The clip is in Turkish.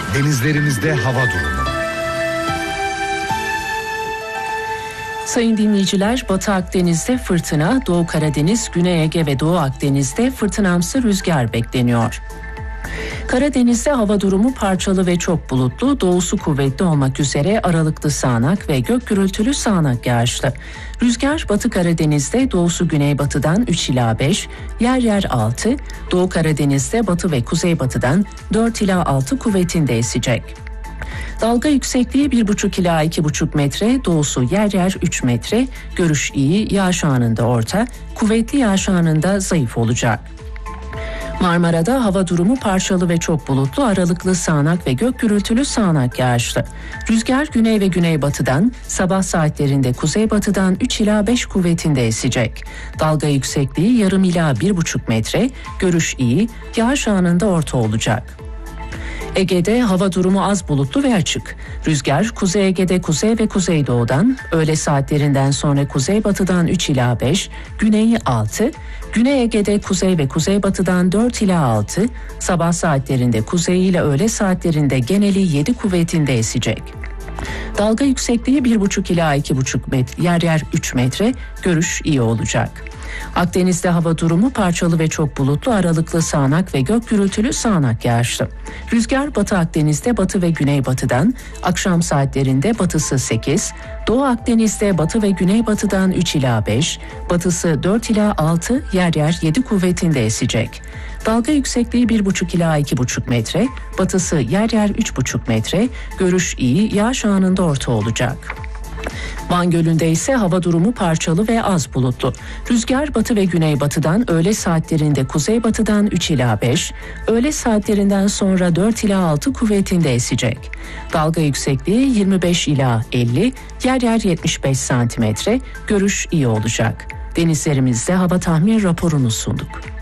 Denizlerimizde hava durumu. Sayın dinleyiciler, Batı Akdeniz'de fırtına, Doğu Karadeniz, Güney Ege ve Doğu Akdeniz'de fırtınamsı rüzgar bekleniyor. Karadeniz'de hava durumu parçalı ve çok bulutlu, doğusu kuvvetli olmak üzere aralıklı sağanak ve gök gürültülü sağanak yağışlı. Rüzgar Batı Karadeniz'de doğusu güneybatıdan 3 ila 5, yer yer 6, Doğu Karadeniz'de batı ve kuzeybatıdan 4 ila 6 kuvvetinde esecek. Dalga yüksekliği 1,5 ila 2,5 metre, doğusu yer yer 3 metre, görüş iyi, yağış anında orta, kuvvetli yağış anında zayıf olacak. Marmara'da hava durumu parçalı ve çok bulutlu, aralıklı sağanak ve gök gürültülü sağanak yağışlı. Rüzgar güney ve güneybatıdan, sabah saatlerinde kuzeybatıdan 3 ila 5 kuvvetinde esecek. Dalga yüksekliği yarım ila 1,5 metre, görüş iyi, yağış anında orta olacak. Ege'de hava durumu az bulutlu ve açık. Rüzgar Kuzey Ege'de kuzey ve kuzeydoğudan, öğle saatlerinden sonra kuzeybatıdan 3 ila 5, güneyi 6, Güney Ege'de kuzey ve kuzeybatıdan 4 ila 6, sabah saatlerinde kuzey ile öğle saatlerinde geneli 7 kuvvetinde esecek. Dalga yüksekliği 1,5 ila 2,5 metre, yer yer 3 metre, görüş iyi olacak. Akdeniz'de hava durumu parçalı ve çok bulutlu, aralıklı sağanak ve gök gürültülü sağanak yağışlı. Rüzgar Batı Akdeniz'de batı ve güneybatıdan, akşam saatlerinde batısı 8, Doğu Akdeniz'de batı ve güneybatıdan 3 ila 5, batısı 4 ila 6, yer yer 7 kuvvetinde esecek. Dalga yüksekliği 1,5 ila 2,5 metre, batısı yer yer 3,5 metre, görüş iyi, yağış anında orta olacak. Van Gölü'nde ise hava durumu parçalı ve az bulutlu. Rüzgar batı ve güneybatıdan, öğle saatlerinde kuzeybatıdan 3 ila 5, öğle saatlerinden sonra 4 ila 6 kuvvetinde esecek. Dalga yüksekliği 25 ila 50, yer yer 75 santimetre, görüş iyi olacak. Denizlerimizde hava tahmin raporunu sunduk.